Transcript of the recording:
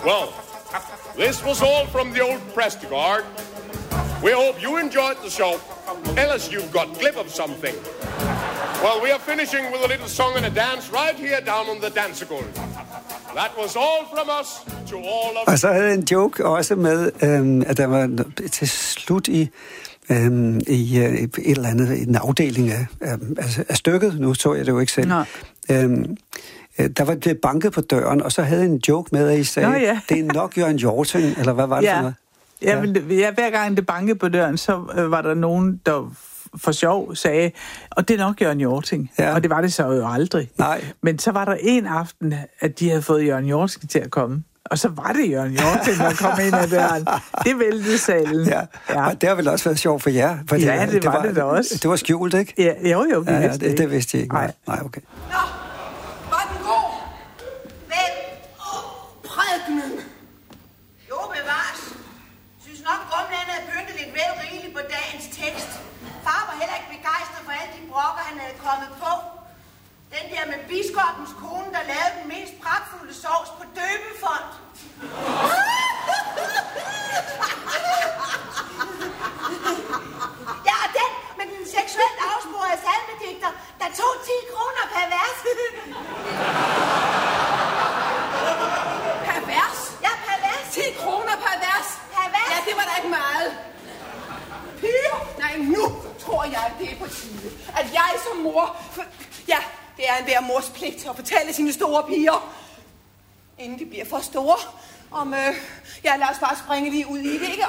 Well, this was all from the old Prestigard. We hope you enjoyed the show, unless you've got clip of something. Well, we are finishing with a little song and a dance right here down on the dancegulv. That was all from us to all of... Og så havde jeg en joke også med, at der var til slut i et eller andet, en afdeling af stykket. Nu så jeg det jo ikke selv. Der var blevet banket på døren, og så havde jeg en joke med, at I sagde, det er nok Jørgen Hjorting, eller hvad var det for noget? Ja, hver gang det bankede på døren, så var der nogen, der for sjov sagde, og det er nok Jørgen Hjorting. Ja. Og det var det så jo aldrig. Nej. Men så var der en aften, at de havde fået Jørgen Hjorting til at komme. Og så var det Jørgen Hjorting, der kom ind ad døren. Det væltede salen. Ja. Og det har vel også været sjovt for jer? For det var det da også. Det var skjult, ikke? Ja, jo, det vidste jeg ikke. Nej, okay. Nå, var den god? Hvem? Prædikenen. Jo, bevares. Synes nok, Grumland havde pyntet lidt vel rigeligt på dagens tekst. Far var heller ikke begejstret for alle de brokker, han havde kommet på. Den der med biskoppens kone, der lavede den mest pragtfulde sovs på døbefond. Ja, og den med den seksuelt afsporede salmedigter, der tog 10 kroner per vers. Per vers? Ja, per vers. 10 kroner per vers? Per vers? Ja, det var da ikke meget. Piger? Nej, nu tror jeg, det er på tide, at jeg som mor... Ja, det er enhver mors pligt at fortælle sine store piger, inden de bliver for store, om... Ja, lad os bare springe lige ud i det, ikke?